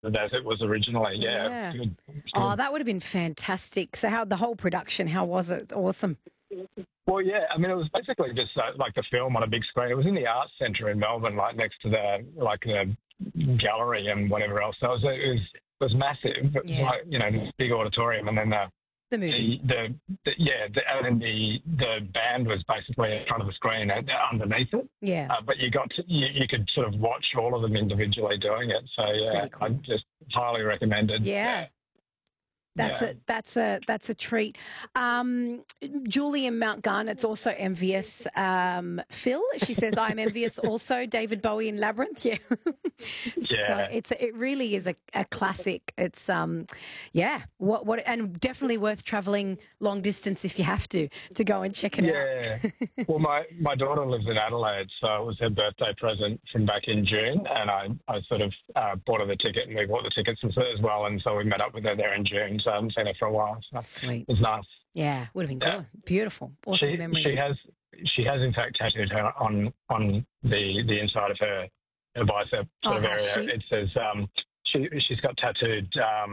as it was originally. Yeah. Good. Oh, that would have been fantastic. So how the whole production, how was it? Awesome. Well, yeah, I mean, it was basically just like the film on a big screen. It was in the Arts Centre in Melbourne, like next to the gallery and whatever else. So it was massive. It was like, this big auditorium, and then the movie. And then the band was basically in front of the screen underneath it. Yeah. But you could sort of watch all of them individually doing it. So cool. I just highly recommended. Yeah. That's a treat. Julie in Mount Garnet's also envious. Phil, she says, I'm envious also. David Bowie in Labyrinth. Yeah. So it really is a classic. It's what and definitely worth travelling long distance if you have to go and check it out. Yeah. Well, my daughter lives in Adelaide, so it was her birthday present from back in June, and I sort of bought her the ticket, and we bought the tickets as well, and so we met up with her there in June. So I haven't seen her for a while. So sweet. It's nice. Yeah, would have been good. Beautiful. Awesome memory. She has in fact tattooed her on the inside of her bicep sort of area. It says she's got tattooed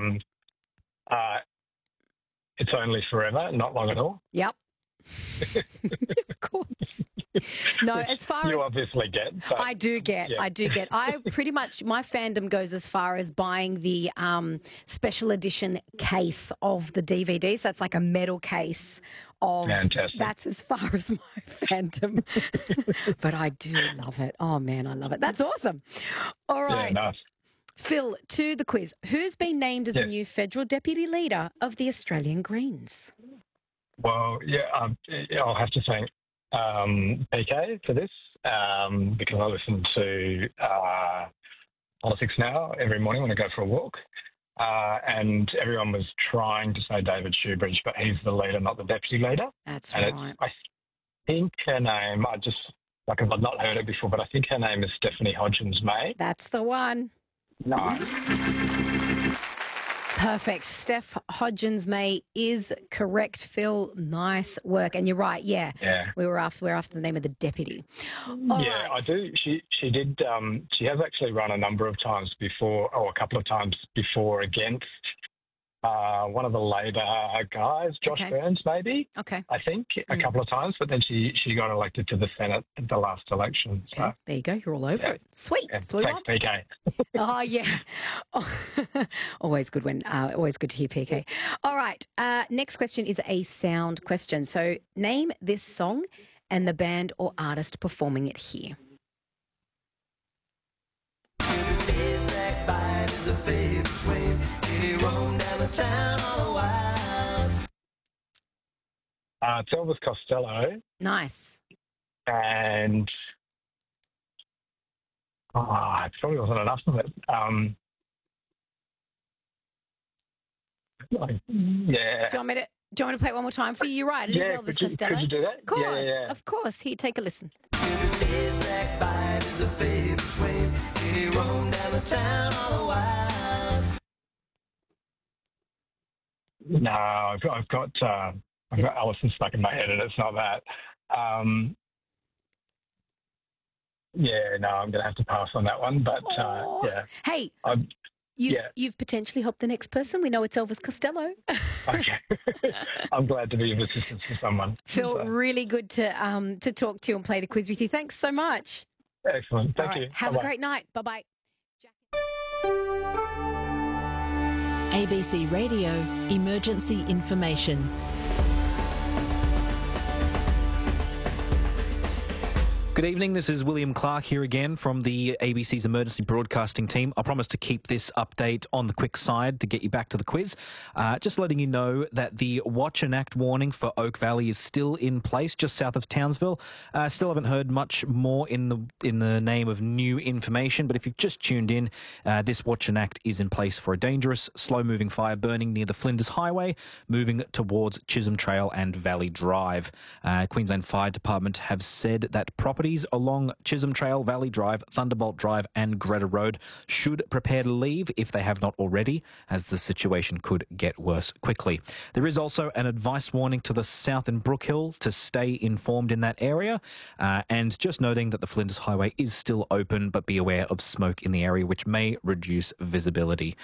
it's only forever, not long at all. Yep. Of course. No, as far you as obviously get. I do get. I pretty much, my fandom goes as far as buying the special edition case of the DVD. So it's like a metal case of. Fantastic. That's as far as my fandom. But I do love it. Oh man, I love it. That's awesome. All right. Yeah, nice. Phil, to the quiz. Who's been named as the new federal deputy leader of the Australian Greens? Well, I'll have to thank PK for this because I listen to Politics Now every morning when I go for a walk, and everyone was trying to say David Shoebridge, but he's the leader, not the deputy leader. That's and right. I think her name, I've not heard it before, but I think her name is Stephanie Hodgins-May. That's the one. Nice. Perfect. Steph Hodgins-May is correct, Phil. Nice work. And you're right, we're after the name of the deputy. All right. I do. She did she has actually run a number of times before, or a couple of times before, against one of the Labor guys, Josh Burns, maybe. Okay. I think a couple of times, but then she got elected to the Senate at the last election. So. Okay. There you go. You're all over it. Sweet. Yeah. Thanks, PK. Oh yeah. Always good to hear PK. All right. Next question is a sound question. So name this song and the band or artist performing it here. It's Elvis Costello. Nice. And it probably wasn't enough of it. Yeah. Do you want me to play it one more time for you? You're right. It is Elvis Costello. Could you do that? Of course. Yeah. Of course. Here, take a listen. No, I've got Alison stuck in my head, and it's not that. I'm going to have to pass on that one. But hey, you've potentially helped the next person. We know it's Elvis Costello. Okay, I'm glad to be of assistance to someone. Phil, really good to talk to you and play the quiz with you. Thanks so much. Excellent. Thank you. Have a great night. Bye bye. ABC Radio Emergency Information. Good evening, this is William Clark here again from the ABC's emergency broadcasting team. I promise to keep this update on the quick side to get you back to the quiz. Just letting you know that the Watch and Act warning for Oak Valley is still in place just south of Townsville. Still haven't heard much more in the name of new information, but if you've just tuned in, this Watch and Act is in place for a dangerous, slow-moving fire burning near the Flinders Highway, moving towards Chisholm Trail and Valley Drive. Queensland Fire Department have said that property along Chisholm Trail, Valley Drive, Thunderbolt Drive and Greta Road should prepare to leave if they have not already, as the situation could get worse quickly. There is also an advice warning to the south in Brook Hill to stay informed in that area, and just noting that the Flinders Highway is still open, but be aware of smoke in the area which may reduce visibility.